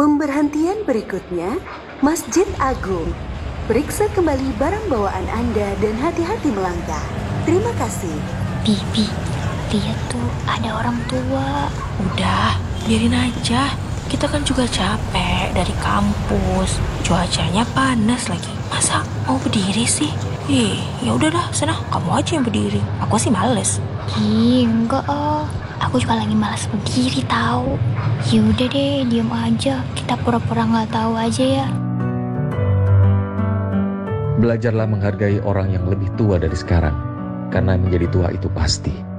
Pemberhentian berikutnya, Masjid Agung. Periksa kembali barang bawaan Anda dan hati-hati melangkah. Terima kasih. Bibi, lihat tuh ada orang tua. Udah, biarin aja. Kita kan juga capek dari kampus. Cuacanya panas lagi. Masa mau berdiri sih? Ya udah dah, sana kamu aja yang berdiri. Aku sih males. Enggak ah. Aku juga lagi malas berdiri tahu. Yaudah deh, diam aja. Kita pura-pura nggak tahu aja ya. Belajarlah menghargai orang yang lebih tua dari sekarang, karena menjadi tua itu pasti.